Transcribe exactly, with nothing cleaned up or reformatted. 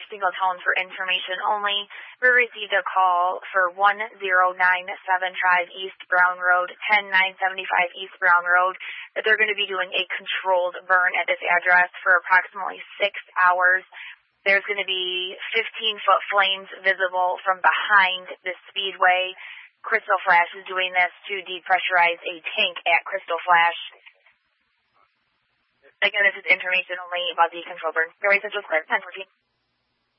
single tone for information only. We received a call for one zero nine seven five East Brown Road, ten nine seventy-five East Brown Road, that they're going to be doing a controlled burn at this address for approximately six hours. There's going to be fifteen-foot flames visible from behind the speedway. Crystal Flash is doing this to depressurize a tank at Crystal Flash. Again, this is information only about the control burn. Very Central Square, ten fourteen.